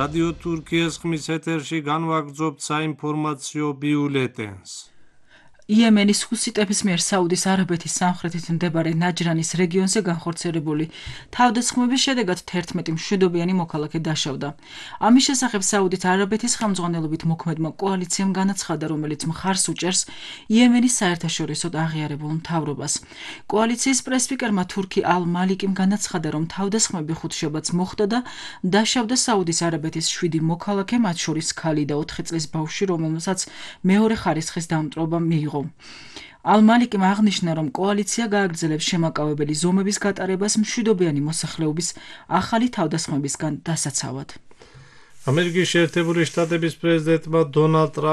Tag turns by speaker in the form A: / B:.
A: რადიო თურქიის ხმის ეთერში განვაგრძობთ საინფორმაციო ბიულეტენს.
B: იემენის ჰუსიტების მიერ საუდის არაბეთის სამხრეთით მდებარე ნაჯრანის რეგიონზე განხორციელებული თავდასხმების შედეგად 11 მშვიდობიანი მოქალაქე დაშავდა. ამის შესახებ საუდით არაბეთის ხელმძღვანელობით მოქმედმა კოალიციამ განაცხადა, რომელიც მხარს უჭერს იემენის საერთაშორისოდ აღიარებულ მთავრობას. კოალიციის პრესსპიკერმა თურქი ალ-მალიკიმ განაცხადა, რომ თავდასხმები ხუთშაბათს მოხდა და დაშავდა საუდის არაბეთის 7 მოქალაქე, მათ შორის ქალი და 4 წლის ბავშვი, რომელსაც მეორე ხარისხის დამტვრობა მიიღო. ალ-მალიკიმ აღნიშნა, რომ კოალიცია გააგრძელებს შემაკავებელი ზომების გატარებას მშვიდობიანი მოსახლეობის ახალი თავდასხმებისგან დასაცავად.
A: ამერიკის შეერთებული შტატების პრეზიდენტმა დონალდ